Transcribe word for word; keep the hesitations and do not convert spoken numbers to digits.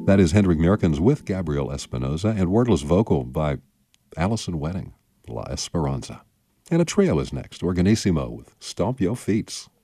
That is Hendrik Meerkens with Gabriel Espinosa and wordless vocal by Allison Wedding, La Esperanza. And a trio is next, Organissimo with Stomp Yo' Feets.